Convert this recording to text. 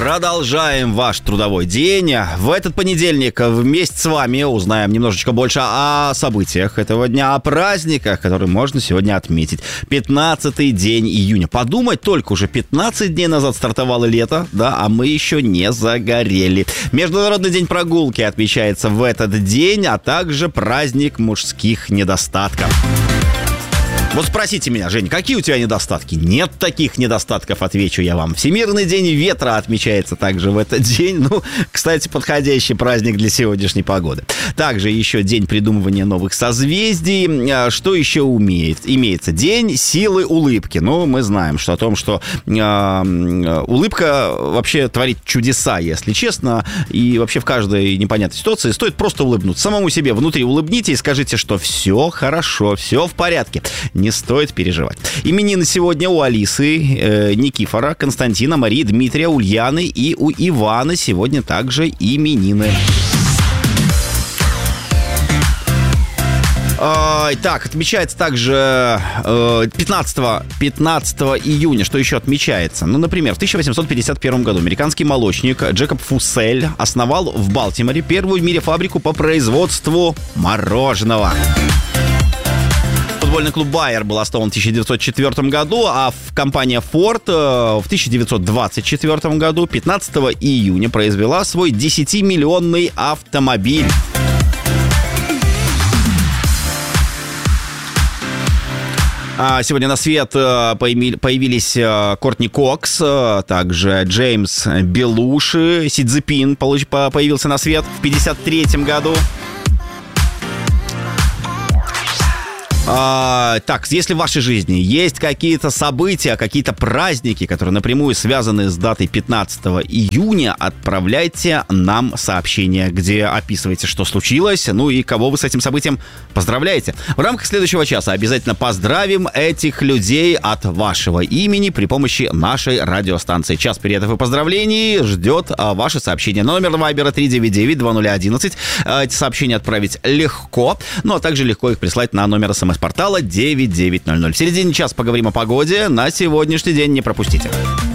Продолжаем ваш трудовой день. В этот понедельник вместе с вами узнаем немножечко больше о событиях этого дня, о праздниках, которые можно сегодня отметить. 15-й день июня. Подумать только, уже 15 дней назад стартовало лето, да, а мы еще не загорели. Международный день прогулки отмечается в этот день, а также праздник мужских недостатков. Вот спросите меня, Жень, какие у тебя недостатки? Нет таких недостатков, отвечу я вам. Всемирный день ветра отмечается также в этот день. Ну, кстати, подходящий праздник для сегодняшней погоды. Также еще день придумывания новых созвездий. Что еще имеется? День силы улыбки. Ну, мы знаем, что о том, что улыбка вообще творит чудеса, если честно. И вообще в каждой непонятной ситуации стоит просто улыбнуться. Самому себе внутри улыбните и скажите, что все хорошо, все в порядке. Не стоит переживать. Именины сегодня у Алисы, Никифора, Константина, Марии, Дмитрия, Ульяны и у Ивана сегодня также именины. Так, отмечается также 15 июня. Что еще отмечается? Ну, например, в 1851 году американский молочник Джекоб Фуссель основал в Балтиморе первую в мире фабрику по производству мороженого. Футбольный клуб «Байер» был основан в 1904 году, а компания Ford в 1924 году, 15 июня, произвела свой 10-миллионный автомобиль. Сегодня на свет появились Кортни Кокс, также Джеймс Белуши, Си Цзиньпин появился на свет в 1953 году. Так, если в вашей жизни есть какие-то события, какие-то праздники, которые напрямую связаны с датой 15 июня, отправляйте нам сообщение, где описываете, что случилось, ну и кого вы с этим событием поздравляете. В рамках следующего часа обязательно поздравим этих людей от вашего имени при помощи нашей радиостанции. Час приветов и поздравлений ждет ваше сообщение. Номер Вайбера 399-2011. Эти сообщения отправить легко, ну а также легко их прислать на номер СМС-портала 9900. В середине часа поговорим о погоде. На сегодняшний день не пропустите.